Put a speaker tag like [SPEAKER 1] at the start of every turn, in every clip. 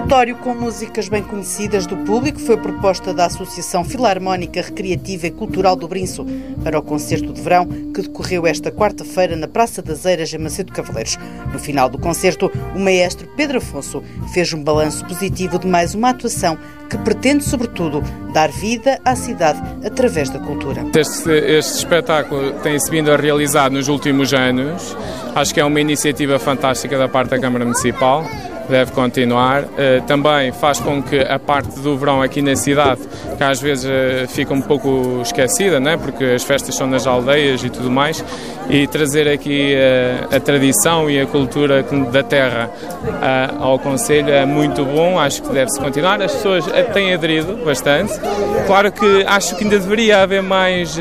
[SPEAKER 1] repertório com músicas bem conhecidas do público foi proposta da Associação Filarmónica Recreativa e Cultural do Brinço para o concerto de verão que decorreu esta quarta-feira na Praça das Eiras, em Macedo Cavaleiros. No final do concerto, o maestro Pedro Afonso fez um balanço positivo de mais uma atuação que pretende, sobretudo, dar vida à cidade através da cultura.
[SPEAKER 2] Este espetáculo tem-se vindo a realizar nos últimos anos. Acho que é uma iniciativa fantástica da parte da Câmara Municipal. Deve continuar. Também faz com que a parte do verão aqui na cidade, que às vezes fica um pouco esquecida, né? Porque as festas são nas aldeias e tudo mais, e trazer aqui a tradição e a cultura da terra ao Concelho é muito bom. Acho que deve-se continuar. As pessoas têm aderido bastante. Claro que acho que ainda deveria haver mais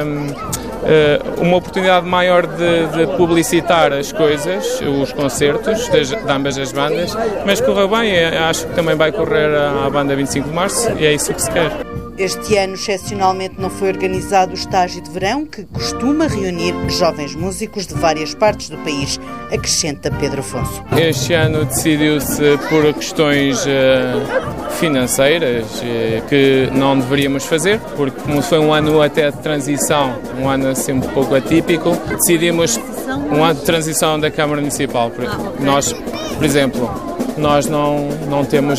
[SPEAKER 2] uma oportunidade maior de publicitar as coisas, os concertos de ambas as bandas, mas correu bem. Acho que também vai correr a banda 25 de Março e é isso que se quer.
[SPEAKER 1] Este ano, excepcionalmente, não foi organizado o estágio de verão, que costuma reunir jovens músicos de várias partes do país, acrescenta Pedro Afonso.
[SPEAKER 2] Este ano decidiu-se por questões financeiras que não deveríamos fazer, porque como foi um ano até de transição, um ano assim um pouco atípico, decidimos um ano de transição da Câmara Municipal. Nós, por exemplo, nós não temos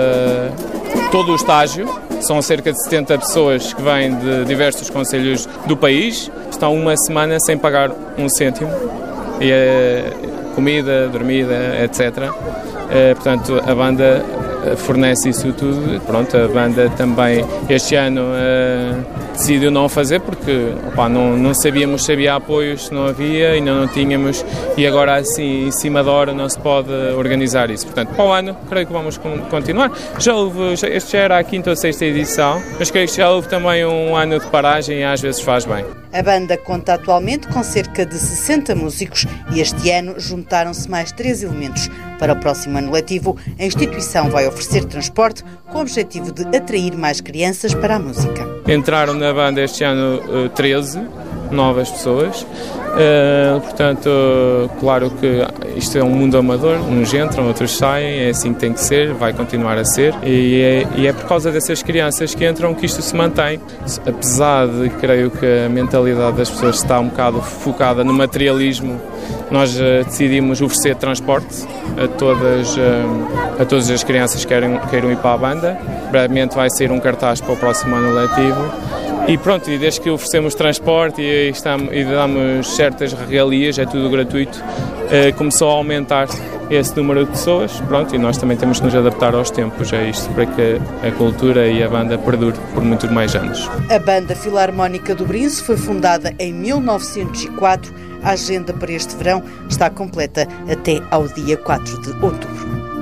[SPEAKER 2] todo o estágio. São cerca de 70 pessoas que vêm de diversos concelhos do país. Estão uma semana sem pagar um cêntimo. E comida, dormida, etc. Portanto, a banda fornece isso tudo. Pronto, a banda também este ano decidiu não fazer porque não sabíamos se havia apoios, se não havia, ainda não tínhamos, e agora assim em cima da hora não se pode organizar isso. Portanto, para o ano creio que vamos continuar. Este já era a 5ª ou 6ª edição, mas creio que já houve também um ano de paragem e às vezes faz bem.
[SPEAKER 1] A banda conta atualmente com cerca de 60 músicos e este ano juntaram-se mais 3 elementos. Para o próximo ano letivo, a instituição vai oferecer transporte com o objetivo de atrair mais crianças para a música.
[SPEAKER 2] Entraram na banda este ano 13 novas pessoas. Portanto, claro que isto é um mundo amador, uns entram, outros saem, é assim que tem que ser, vai continuar a ser, e é por causa dessas crianças que entram que isto se mantém, apesar de creio que a mentalidade das pessoas está um bocado focada no materialismo. Nós decidimos oferecer transporte a todas as crianças que queiram ir para a banda. Brevemente vai sair um cartaz para o próximo ano letivo. E pronto, e desde que oferecemos transporte e damos certas regalias, é tudo gratuito, começou a aumentar esse número de pessoas, pronto, e nós também temos que nos adaptar aos tempos a isto, para que a cultura e a banda perdure por muito mais anos.
[SPEAKER 1] A Banda Filarmónica do Brinço foi fundada em 1904. A agenda para este verão está completa até ao dia 4 de outubro.